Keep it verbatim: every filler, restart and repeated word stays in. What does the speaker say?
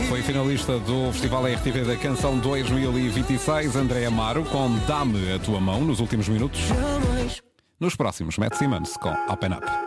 Foi finalista do Festival R T P da Canção dois mil e vinte e seis, André Amaro, com Dá-me a Tua Mão, nos últimos minutos. Nos próximos, Matt Simmons com Open Up.